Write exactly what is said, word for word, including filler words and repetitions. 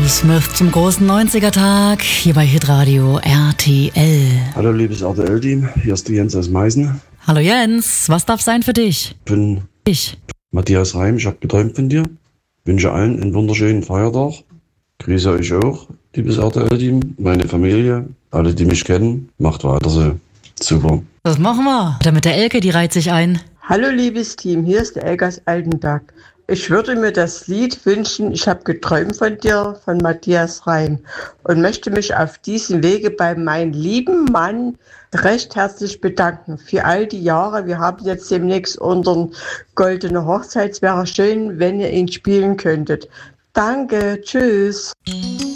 Aerosmith zum großen neunziger-Tag hier bei Hitradio R T L. Hallo liebes R T L-Team, hier ist der Jens aus Meißen. Hallo Jens, was darf sein für dich? Ich bin Ich. Matthias Reim, ich habe geträumt von dir. Wünsche allen einen wunderschönen Feiertag. Grüße euch auch, liebes R T L-Team, meine Familie, alle, die mich kennen. Macht weiter so. Super. Das machen wir. Da mit der Elke, die reiht sich ein. Hallo liebes Team, hier ist der Elke aus Altenberg. Ich würde mir das Lied wünschen, ich habe geträumt von dir, von Matthias Reim und möchte mich auf diesem Wege bei meinem lieben Mann recht herzlich bedanken für all die Jahre. Wir haben jetzt demnächst unseren goldene Hochzeit. Es wäre schön, wenn ihr ihn spielen könntet. Danke, tschüss.